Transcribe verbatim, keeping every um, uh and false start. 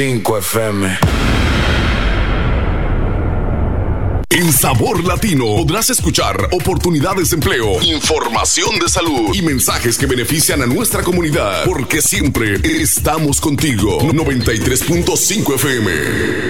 cinco F M. En Sabor Latino podrás escuchar oportunidades de empleo, información de salud y mensajes que benefician a nuestra comunidad, porque siempre estamos contigo. noventa y tres punto cinco F M.